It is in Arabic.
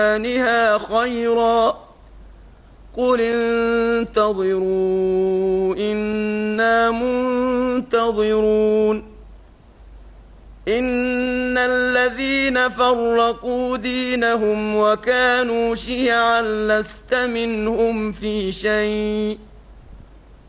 بِإِيمَانِهَا خَيْرًا قُلِ انتَظِرُوا إِنَّا مُنتَظِرُونَ إِنَّ الَّذِينَ فَرَّقُوا دِينَهُمْ وَكَانُوا شِيَعًا لَّسْتَ مِنْهُمْ فِي شَيْءٍ